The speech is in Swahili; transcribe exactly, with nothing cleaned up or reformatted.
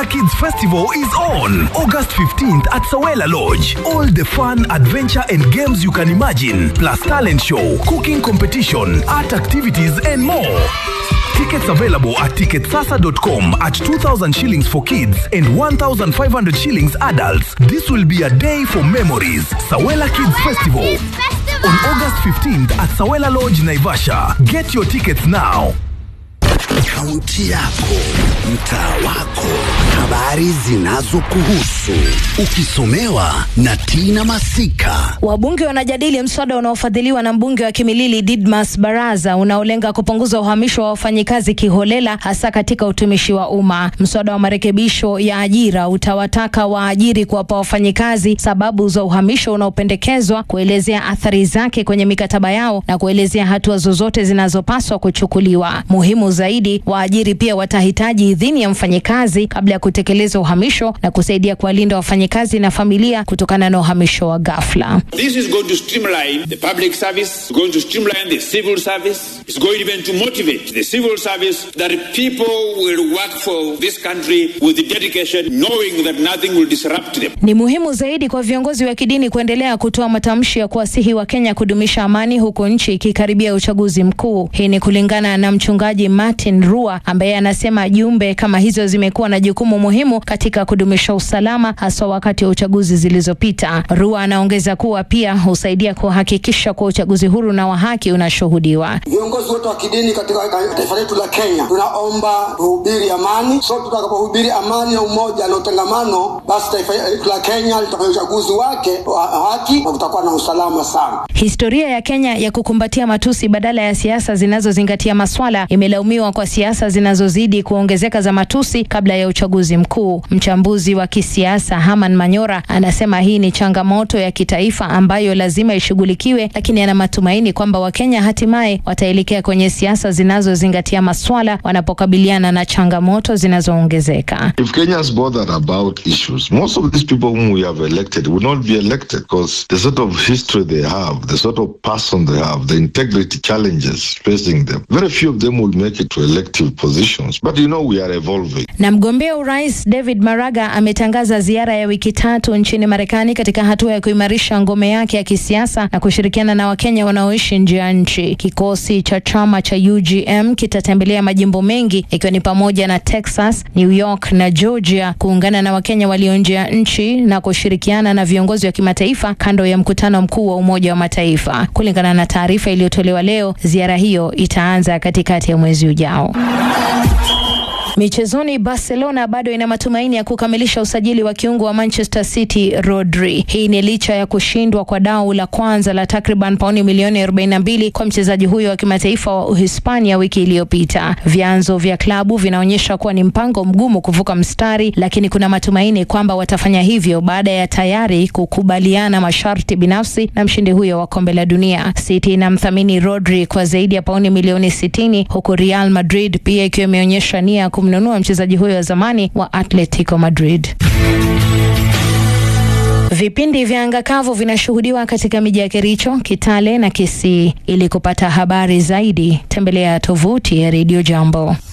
Kids Festival is on August fifteenth at Sawela Lodge. All the fun, adventure and games you can imagine, plus talent show, cooking competition, art activities and more. Tickets available at ticket sasa dot com at two thousand shillings for kids and one thousand five hundred shillings adults. This will be a day for memories. Sawela Kids Festival. Kids Festival On August fifteenth at Sawela Lodge, Naivasha. Get your tickets now. Kaunti yako, mtaa wako, habari zinazokuhusu, ukisomewa na Tina Masika. Wabunge wanajadili mswada unaofadhiliwa na mbunge wa Kimilili Didmas Baraza unaolenga kupunguza uhamisho wa wafanyikazi kiholela hasa katika utumishi wa umma. Mswada wa marekebisho ya ajira utawataka waajiri kuwapa wafanyikazi sababu za uhamisho unaopendekezwa, kuelezea athari zake kwenye mikataba yao na kuelezea hatua zozote zinazopaswa kuchukuliwa. Muhimu zaidi, waajiri pia watahitaji idhini ya mfanyikazi kabla ya kutekeleza uhamisho na kusaidia kuwalinda wafanyikazi na familia kutokana na uhamisho wa ghafla. This is going to streamline the public service, it's going to streamline the civil service, it's going even to motivate the civil service that people will work for this country with the dedication, knowing that nothing will disrupt them. Ni muhimu zaidi kwa viongozi wa kidini kuendelea kutoa matamshi ya kuwasihi wa Kenya kudumisha amani huko nchi ikikaribia uchaguzi mkuu. Hii ni kulingana na mchungaji Martin Rua ambaye anasema jumbe kama hizo zimekuwa na jukumu muhimu katika kudumisha usalama hasa wakati wa uchaguzi zilizopita. Rua anaongeza kuwa pia husaidia kuhakikisha kwa uchaguzi huru na wa haki unashuhudiwa. Viongozi wote wa kidini katika taifa letu la Kenya tunaomba kuhubiri amani. So tutakapohubiri amani na umoja na utangamano, basi taifa letu la Kenya litafanya uchaguzi wake wa haki na kutakuwa na usalama sana. Historia ya Kenya ya kukumbatia matusi badala ya siasa zinazozingatia maswala imelaumiwa kwa siasa zinazozidi kuongezeka za matusi kabla ya uchaguzi mkuu. Mchambuzi wa kisiasa Haman Manyora anasema hii ni changamoto ya kitaifa ambayo lazima ishughulikiwe, lakini ana matumaini kwamba Wakenya hatimaye wataelekea kwenye siasa zinazozingatia maswala wanapokabiliana na changamoto zinazoongezeka. If Kenyans bother about issues, most of these people whom we have elected will not be elected because the sort of history they have, the sort of person they have, the integrity challenges facing them, very few of them will make it to elective positions. But you know, we are evolving. Na mgombea urais David Maraga ametangaza ziara ya wiki tatu nchini Marekani katika hatua ya kuimarisha ngome yake ya kisiasa na kushirikiana na Wakenya wanaoishi nje ya nchi. Kikosi cha chama cha U G M kitatembelea majimbo mengi ikiwa ni pamoja na Texas, New York na Georgia kuungana na Wakenya walio nje ya nchi na kushirikiana na viongozi wa kimataifa kando ya mkutano mkuu wa Umoja wa Mataifa. Kulingana na taarifa iliyotolewa leo, ziara hiyo itaanza katikati ya mwezi ujao. Michezoni, Barcelona bado ina matumaini ya kukamilisha usajili wa kiungo wa Manchester City Rodri. Hii ni licha ya kushindwa kwa dau la kwanza la takriban pauni milioni arobaini na mbili kwa mchezaji huyo wa kimataifa wa Uhispania wiki iliyopita. Vyanzo vya klabu vinaonyesha kuwa ni mpango mgumu kuvuka mstari, lakini kuna matumaini kwamba watafanya hivyo baada ya tayari kukubaliana masharti binafsi na mshindi huyo wa kombe la dunia. City inamthamini Rodri kwa zaidi ya pauni milioni sitini, huku Real Madrid pia ikiwa imeonyesha nia kumnunua mchezaji huyo wa zamani wa Atletico Madrid. Vipindi vya anga kavu vinashuhudiwa katika miji ya Kericho, Kitale na Kisii. Ili kupata habari zaidi, tembelea tovuti ya Radio Jambo.